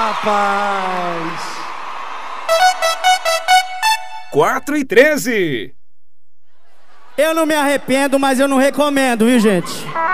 rapaz. 4:13. Eu não me arrependo, mas eu não recomendo, viu, gente?